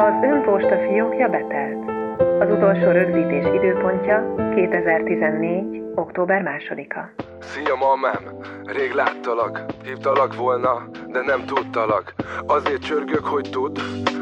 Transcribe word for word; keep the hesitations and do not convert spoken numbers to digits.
Az önposta fiókja betelt. Az utolsó rögzítés időpontja kétezer-tizennégy. október másodika. Szia mamám, rég láttalak, hívtalak volna, de nem tudtalak. Azért csörgök, hogy tudd,